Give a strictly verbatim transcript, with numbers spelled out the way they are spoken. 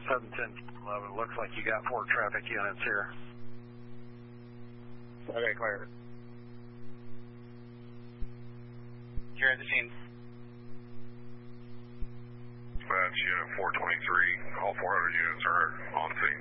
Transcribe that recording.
seven ten eleven. Looks like you got four traffic units here. Okay, clear. You're at the scene. Dispatch unit four twenty-three. All four hundred units are on scene.